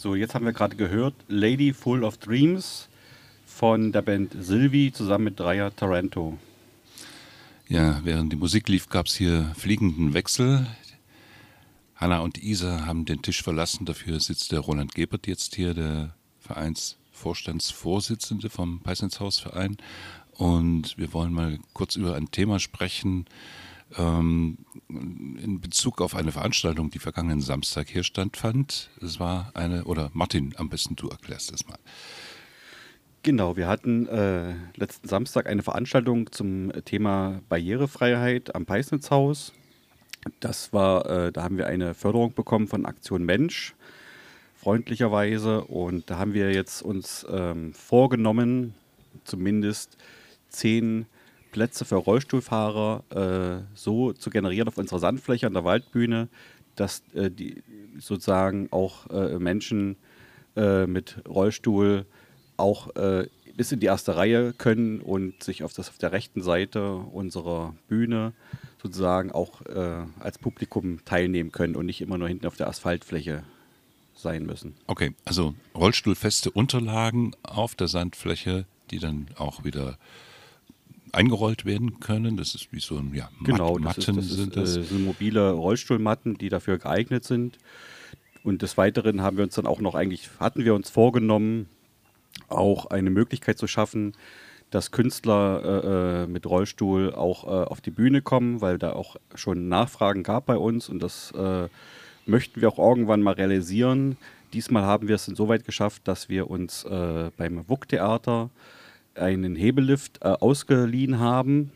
So, jetzt haben wir gerade gehört Lady Full of Dreams von der Band Sylvie zusammen mit Dreier Taranto. Ja, während die Musik lief, gab es hier fliegenden Wechsel. Hanna und Isa haben den Tisch verlassen, dafür sitzt der Roland Gebert jetzt hier, der Vereinsvorstandsvorsitzende vom Peißnitzhausverein. Und wir wollen mal kurz über ein Thema sprechen, in Bezug auf eine Veranstaltung, die vergangenen Samstag hier stattfand. Es war oder Martin, am besten du erklärst das mal. Genau, wir hatten letzten Samstag eine Veranstaltung zum Thema Barrierefreiheit am Peißnitzhaus. Das war, da haben wir eine Förderung bekommen von Aktion Mensch, freundlicherweise. Und da haben wir jetzt uns vorgenommen, zumindest 10 Plätze für Rollstuhlfahrer so zu generieren auf unserer Sandfläche an der Waldbühne, dass die sozusagen auch Menschen mit Rollstuhl auch bis in die erste Reihe können und sich auf der rechten Seite unserer Bühne sozusagen auch als Publikum teilnehmen können und nicht immer nur hinten auf der Asphaltfläche sein müssen. Okay, also rollstuhlfeste Unterlagen auf der Sandfläche, die dann auch wieder eingerollt werden können. Das ist wie so ein, Genau, Matten sind mobile Rollstuhlmatten, die dafür geeignet sind. Und des Weiteren hatten wir uns vorgenommen, auch eine Möglichkeit zu schaffen, dass Künstler mit Rollstuhl auch auf die Bühne kommen, weil da auch schon Nachfragen gab bei uns und das möchten wir auch irgendwann mal realisieren. Diesmal haben wir es insoweit geschafft, dass wir uns beim WUK-Theater einen Hebellift ausgeliehen haben.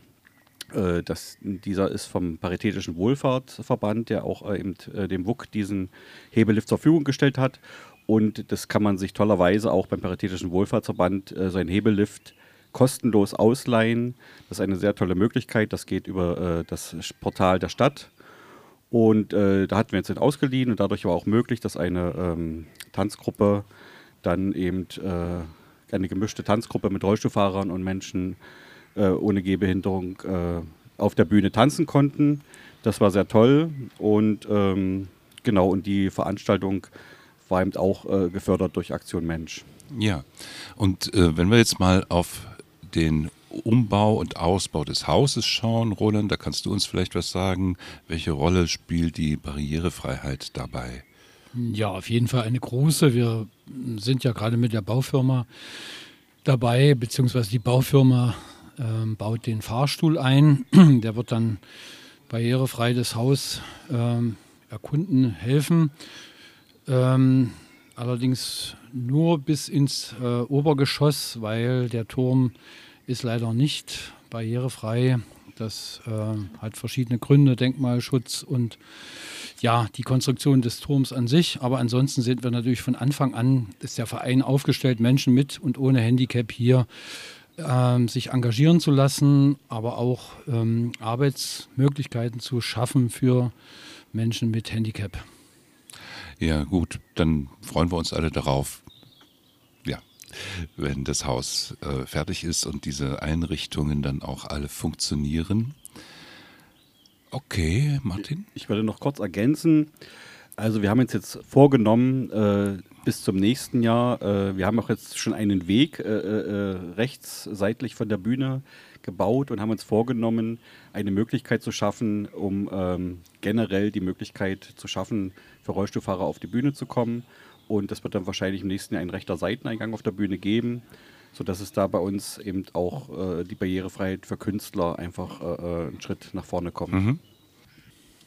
Dieser ist vom Paritätischen Wohlfahrtsverband, der auch dem WUK diesen Hebellift zur Verfügung gestellt hat. Und das kann man sich tollerweise auch beim Paritätischen Wohlfahrtsverband sein Hebellift kostenlos ausleihen. Das ist eine sehr tolle Möglichkeit. Das geht über das Portal der Stadt. Und da hatten wir jetzt den ausgeliehen und dadurch war auch möglich, dass eine Tanzgruppe dann eben eine gemischte Tanzgruppe mit Rollstuhlfahrern und Menschen ohne Gehbehinderung auf der Bühne tanzen konnten. Das war sehr toll und genau, und die Veranstaltung war eben auch gefördert durch Aktion Mensch. Ja, und wenn wir jetzt mal auf den Umbau und Ausbau des Hauses schauen, Roland, da kannst du uns vielleicht was sagen. Welche Rolle spielt die Barrierefreiheit dabei? Ja, auf jeden Fall eine große. Wir sind ja gerade mit der Baufirma dabei, beziehungsweise die Baufirma baut den Fahrstuhl ein. Der wird dann barrierefrei das Haus erkunden, helfen. Allerdings nur bis ins Obergeschoss, weil der Turm ist leider nicht barrierefrei. Das hat verschiedene Gründe, Denkmalschutz und ja, die Konstruktion des Turms an sich. Aber ansonsten sind wir natürlich von Anfang an, ist der Verein aufgestellt, Menschen mit und ohne Handicap hier sich engagieren zu lassen, aber auch Arbeitsmöglichkeiten zu schaffen für Menschen mit Handicap. Ja gut, dann freuen wir uns alle darauf, ja, wenn das Haus fertig ist und diese Einrichtungen dann auch alle funktionieren. Okay, Martin? Ich würde noch kurz ergänzen. Also wir haben uns jetzt vorgenommen, bis zum nächsten Jahr, wir haben auch jetzt schon einen Weg rechts seitlich von der Bühne gebaut und haben uns vorgenommen, eine Möglichkeit zu schaffen, um generell die Möglichkeit zu schaffen, für Rollstuhlfahrer auf die Bühne zu kommen. Und das wird dann wahrscheinlich im nächsten Jahr ein rechter Seiteneingang auf der Bühne geben, sodass es da bei uns eben auch die Barrierefreiheit für Künstler einfach einen Schritt nach vorne kommt. Mhm.